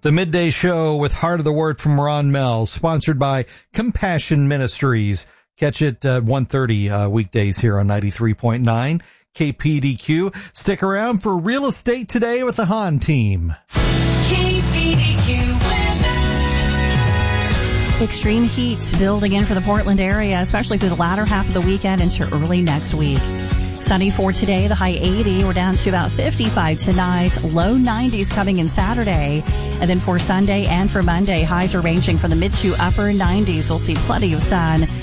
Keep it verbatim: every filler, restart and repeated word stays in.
The Midday Show with Heart of the Word from Ron Mel, sponsored by Compassion Ministries. Catch it at one thirty uh, weekdays here on ninety-three point nine K P D Q. Stick around for Real Estate Today with the Hahn team. K P D Q weather. Extreme heat's building in for the Portland area, especially through the latter half of the weekend into early next week. Sunny for today, the high eighty. We're down to about fifty-five tonight. Low nineties coming in Saturday. And then for Sunday and for Monday, highs are ranging from the mid to upper nineties. We'll see plenty of sun.